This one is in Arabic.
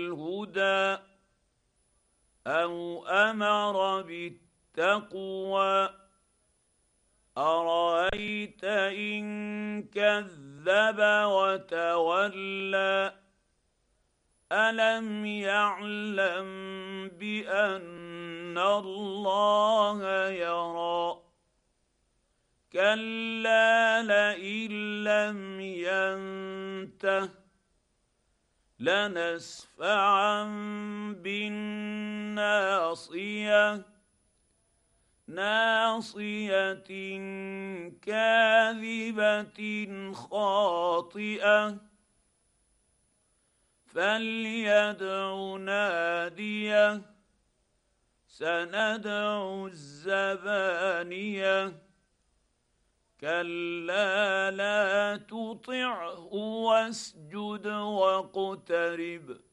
الهدى أو أمر بالتقوى أرأيت إن كذب وتولى ألم يعلم بأن الله يرى كلا لئن لم ينته لنسفعا بالناصية ناصية كاذبة خاطئة فليدع ناديه سندع الزبانية كلا لا تطعه واسجد واقترب